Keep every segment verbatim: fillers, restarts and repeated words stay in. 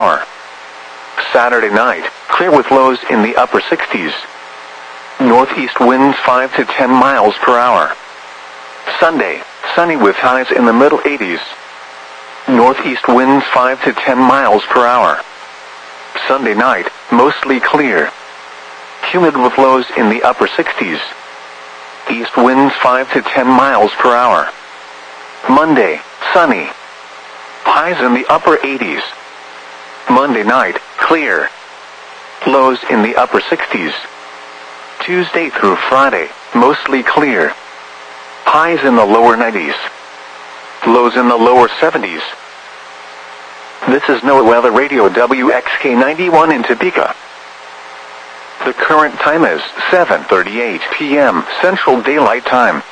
hour. Saturday night, clear with lows in the upper sixties. Northeast winds five to ten miles per hour. Sunday, sunny with highs in the middle eighties. Northeast winds five to ten miles per hour. Sunday night, mostly clear. Humid with lows in the upper sixties. East winds five to ten miles per hour. Monday, sunny. Highs in the upper eighties. Monday night, clear. Lows in the upper sixties. Tuesday through Friday, mostly clear. Highs in the lower nineties. Lows in the lower seventies. This is NOAA Weather Radio W X K ninety-one in Topeka. The current time is seven thirty-eight p m Central Daylight Time.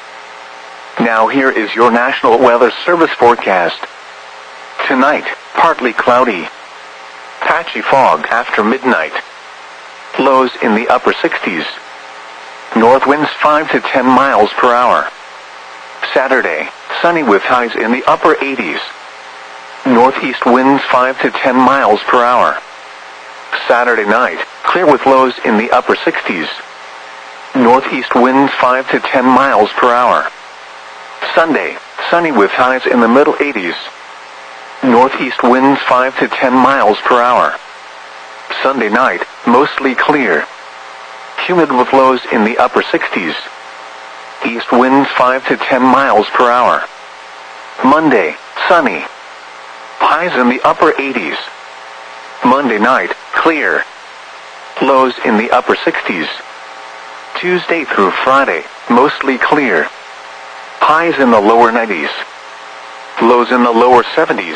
Now here is your National Weather Service forecast. Tonight, partly cloudy. Patchy fog after midnight. Lows in the upper sixties. North winds five to ten miles per hour. Saturday, sunny with highs in the upper eighties. Northeast winds five to ten miles per hour. Saturday night, clear with lows in the upper sixties. Northeast winds five to ten miles per hour. Sunday, sunny with highs in the middle eighties. Northeast winds five to ten miles per hour. Sunday night, mostly clear. Humid with lows in the upper sixties. East winds five to ten miles per hour. Monday, sunny. Highs in the upper eighties. Monday night, clear. Lows in the upper sixties. Tuesday through Friday, mostly clear. Highs in the lower nineties. Lows in the lower seventies.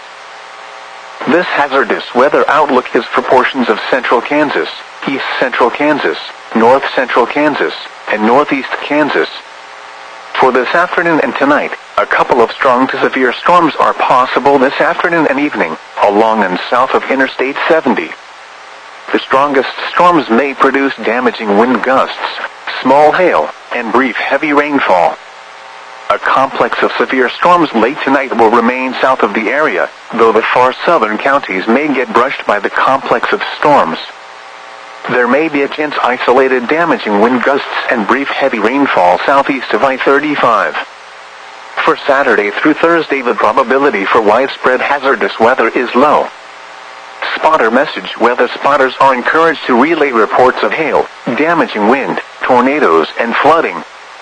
This hazardous weather outlook is for portions of central Kansas, east central Kansas, north central Kansas, and northeast Kansas. For this afternoon and tonight, a couple of strong to severe storms are possible this afternoon and evening, along and south of Interstate seventy. The strongest storms may produce damaging wind gusts, small hail, and brief heavy rainfall. A complex of severe storms late tonight will remain south of the area, though the far southern counties may get brushed by the complex of storms. There may be a chance isolated damaging wind gusts and brief heavy rainfall southeast of I thirty-five. For Saturday through Thursday, the probability for widespread hazardous weather is low. Spotter message weather spotters are encouraged to relay reports of hail, damaging wind, tornadoes, and flooding.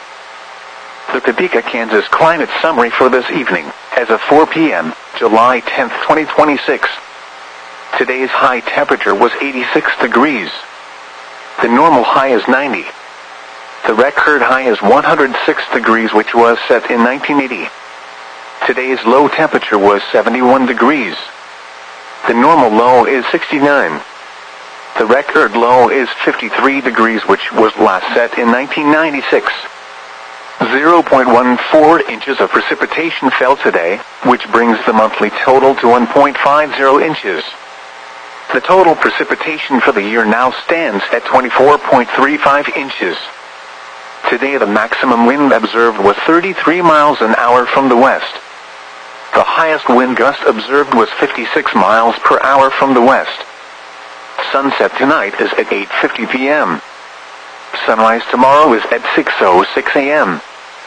The Topeka, Kansas climate summary for this evening, as of four p m, July tenth, twenty twenty-six. Today's high temperature was eighty-six degrees. The normal high is ninety. The record high is one hundred six degrees, which was set in nineteen eighty. Today's low temperature was seventy-one degrees. The normal low is sixty-nine. The record low is fifty-three degrees, which was last set in nineteen ninety-six. zero point one four inches of precipitation fell today, which brings the monthly total to one point five zero inches. The total precipitation for the year now stands at twenty-four point three five inches. Today the maximum wind observed was thirty-three miles an hour from the west. The highest wind gust observed was fifty-six miles per hour from the west. Sunset tonight is at eight fifty p m Sunrise tomorrow is at six oh six a m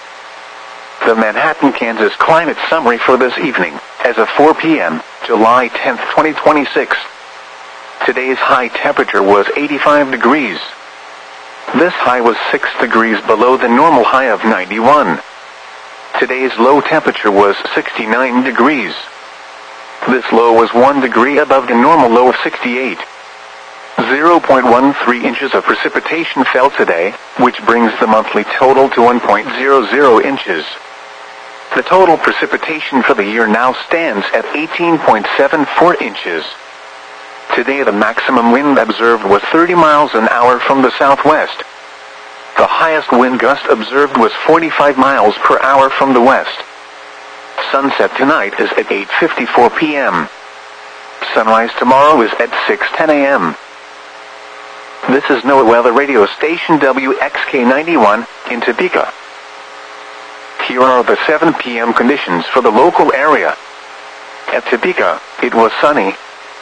The Manhattan, Kansas climate summary for this evening, as of four p m, July tenth, twenty twenty-six. Today's high temperature was eighty-five degrees. This high was six degrees below the normal high of ninety-one. Today's low temperature was sixty-nine degrees. This low was one degree above the normal low of sixty-eight. zero point one three inches of precipitation fell today, which brings the monthly total to one point zero zero inches. The total precipitation for the year now stands at eighteen point seven four inches. Today the maximum wind observed was thirty miles an hour from the southwest. The highest wind gust observed was forty-five miles per hour from the west. Sunset tonight is at eight fifty-four p m Sunrise tomorrow is at six ten a m This is NOAA Weather Radio Station W X K ninety-one, in Topeka. Here are the seven p m conditions for the local area. At Topeka, it was sunny,